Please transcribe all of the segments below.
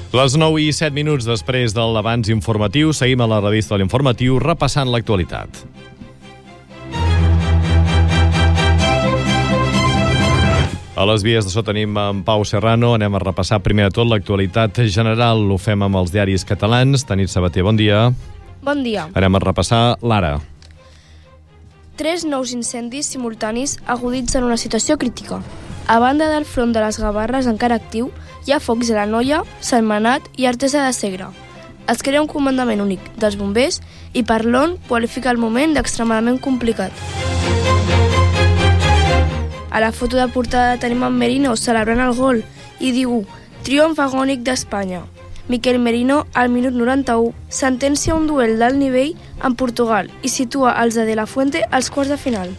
Les 9:07 després de l'abans informatiu, seguim a la revista de l'Informatiu repassant l'actualitat. A les vies de so tenim en Pau Serrano. Anem a repassar primer de tot l'actualitat general. Ho fem amb els diaris catalans. Tanit Sabater, bon dia. Bon dia. Anem a repassar l'Ara. 3 nous incendis simultanis aguditzen una situació crítica. A banda del front de les Gavarres encara actiu, hi ha focs a l'Anoia, Sentmenat i Artesa de Segre. Es crea un comandament únic dels bombers i Parlon qualifica el moment d'extremadament complicat. A la foto de portada tenim en Merino celebrant el gol i diu «Triomf agònic d'Espanya». Miquel Merino, al minut 91, sentencia un duel d'alt nivell en Portugal i situa els de la Fuente als quarts de final.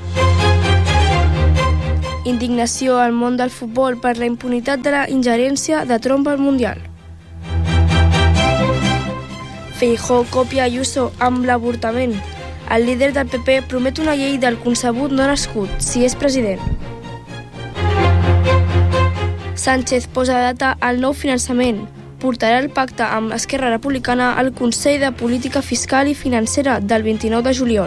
Indignació al món del futbol per la impunitat de la ingerència de Trump al Mundial. Feijóo copia Ayuso amb l'avortament. El líder del PP promet una llei del concebut no nascut, si és president. Sánchez posa data al nou finançament. Portarà el pacte amb Esquerra Republicana al Consell de Política Fiscal i Financera del 29 de juliol.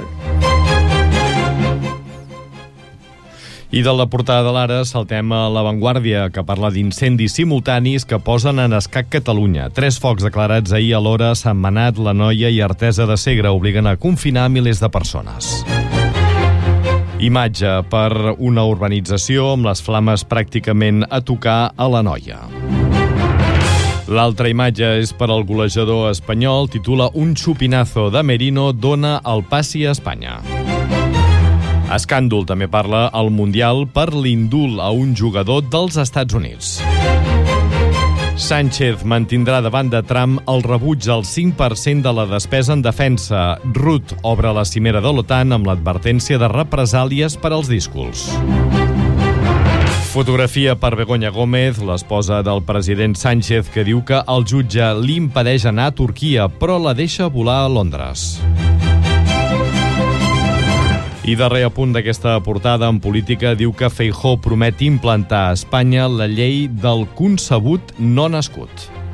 I de la portada de l'Ara saltem a La Vanguardia, que parla d'incendis simultanis que posen en escac Catalunya. 3 focs declarats ahir a l'hora, Sentmenat, l'Anoia i Artesa de Segre obliguen a confinar milers de persones. Imatge per una urbanització amb les flames pràcticament a tocar a l'Anoia. L'altra imatge és per al golejador espanyol, titula «Un chupinazo de Merino dona el passi a Espanya». Escàndol també parla al Mundial per l'indult a un jugador dels Estats Units. Sánchez mantindrà davant de Trump el rebuig al 5% de la despesa en defensa. Rutte obre la cimera de l'OTAN amb l'advertència de represàlies per als díscols. Fotografia per Begoña Gómez, l'esposa del president Sánchez, que diu que el jutge li impedeix anar a Turquia, però la deixa volar a Londres. I darrer apunt d'aquesta portada en política diu que Feijóo promet implantar a Espanya la llei del concebut no nascut.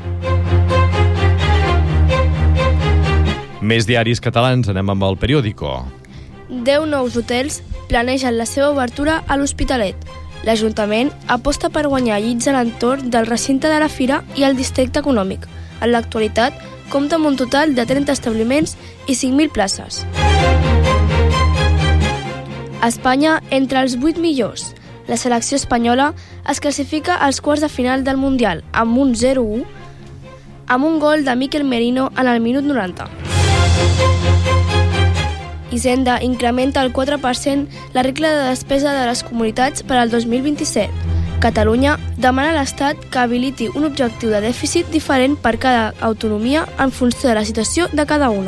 Més diaris catalans, anem amb el Periódico. 10 nous hotels planegen la seva obertura a l'Hospitalet. L'Ajuntament aposta per guanyar llits a l'entorn del recinte de la Fira i el districte econòmic. En l'actualitat, compta amb un total de 30 establiments i 5.000 places. Espanya entre els 8 millors. La selecció espanyola es classifica als quarts de final del Mundial amb un 0-1 amb un gol de Miquel Merino en el minut 90. Hisenda incrementa el 4% la regla de despesa de les comunitats per al 2027. Catalunya demana a l'Estat que habiliti un objectiu de dèficit diferent per cada autonomia en funció de la situació de cada una.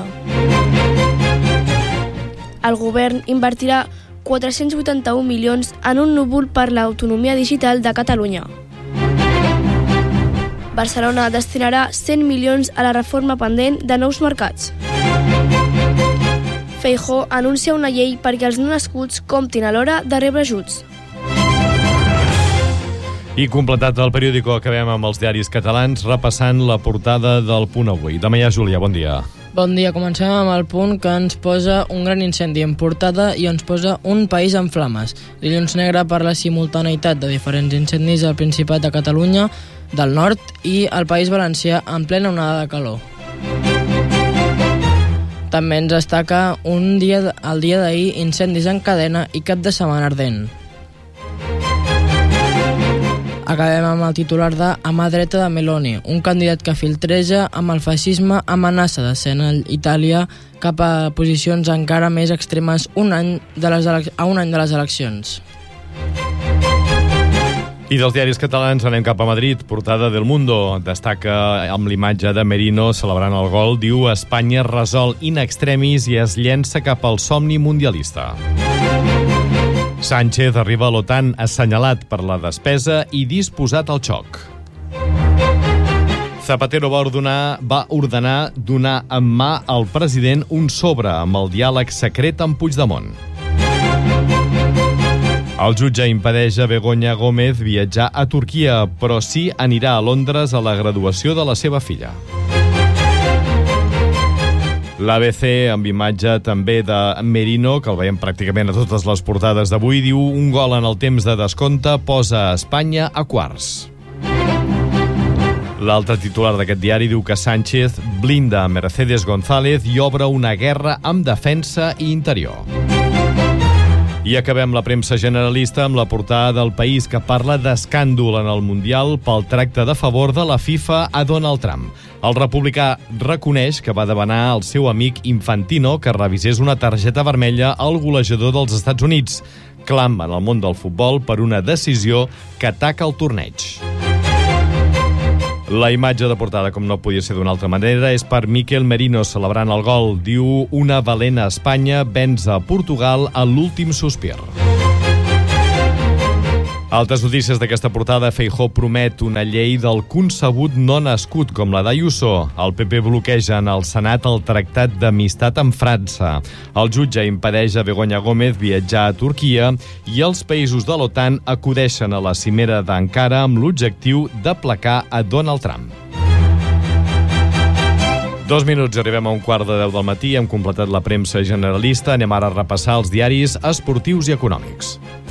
El govern invertirà 481 milions en un núvol per l'autonomia digital de Catalunya. Barcelona destinarà 100 milions a la reforma pendent de nous mercats. Feijóo anuncia una llei perquè els no nascuts comptin a l'hora de rebre ajuts. I completat el Periódico, acabem amb els diaris catalans repassant la portada del Punt Avui. Demà, Júlia, bon dia. Bon dia, comencem amb el Punt, que ens posa un gran incendi en portada i ens posa un país en flames. Dilluns negre per la simultaneïtat de diferents incendis al Principat de Catalunya, del nord i al País Valencià en plena onada de calor. També ens destaca el dia d'ahir, incendis en cadena i cap de setmana ardent. Acabem amb el titular de A mà dreta de Meloni, un candidat que filtreja amb el feixisme amenaça de ser a Itàlia cap a posicions encara més extremes a un any de les eleccions. I dels diaris catalans anem cap a Madrid. Portada del Mundo destaca amb l'imatge de Merino celebrant el gol. Diu Espanya resol in extremis i es llença cap al somni mundialista. Sánchez arriba a l'OTAN assenyalat per la despesa i disposat al xoc. Zapatero va ordenar donar en mà al president un sobre amb el diàleg secret amb Puigdemont. El jutge impedeix a Begoña Gómez viatjar a Turquia, però sí anirà a Londres a la graduació de la seva filla. L'ABC, amb imatge també de Merino, que el veiem pràcticament a totes les portades d'avui, diu: un gol en el temps de descompte posa a Espanya a quarts. L'altre titular d'aquest diari diu que Sánchez blinda a Mercedes González i obre una guerra amb defensa i interior. I acabem la premsa generalista amb la portada del País, que parla d'escàndol en el Mundial pel tracte de favor de la FIFA a Donald Trump. El republicà reconeix que va demanar al seu amic Infantino que revisés una targeta vermella al golejador dels Estats Units. Clam en el món del futbol per una decisió que ataca el torneig. La imatge de portada, com no podia ser d'una altra manera, és per Mikel Merino celebrant el gol. Diu: una valent Espanya venç a Portugal a l'últim sospir. Altres notícies d'aquesta portada: Feijóo promet una llei del concebut no nascut, com la d'Ayuso. El PP bloqueja en el Senat el tractat d'amistat amb França. El jutge impedeix a Begoña Gómez viatjar a Turquia i els països de l'OTAN acudeixen a la cimera d'Ankara amb l'objectiu d'aplacar a Donald Trump. 2 minuts, arribem a 9:45 del matí. Hem completat la premsa generalista. Anem ara a repassar els diaris esportius i econòmics.